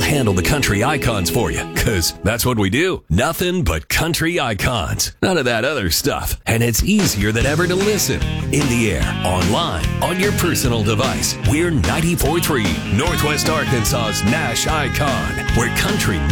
handle the country icons for you, because that's what we do. Nothing but country icons. None of that other stuff. And it's easier than ever to listen. In the air, online, on your personal device. We're 94.3, Northwest Arkansas's Nash Icon, where country